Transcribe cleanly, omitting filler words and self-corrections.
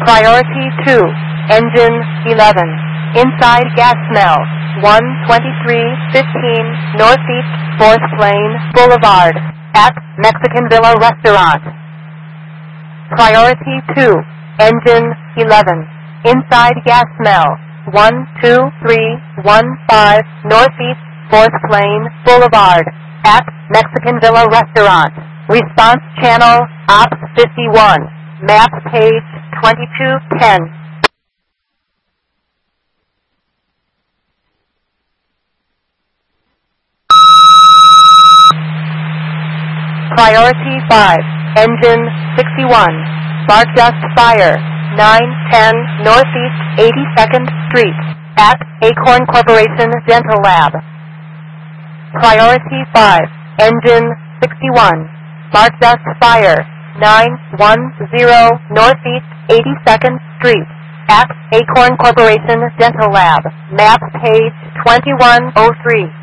Priority 2, engine 11. Inside gas smell, 12315 Northeast 4th Lane Boulevard, at Mexican Villa Restaurant. Priority 2, engine 11. Inside gas smell, 12315 Northeast 4th Lane Boulevard, at Mexican Villa Restaurant. Response channel, Ops 51. Map page 2210. Priority 5, engine 61, spark dust fire, 910 Northeast 82nd Street, at Acorn Corporation Dental Lab. Priority 5, engine 61, spark dust fire, 910 Northeast 82nd Street, at Acorn Corporation Dental Lab. Map page 2103.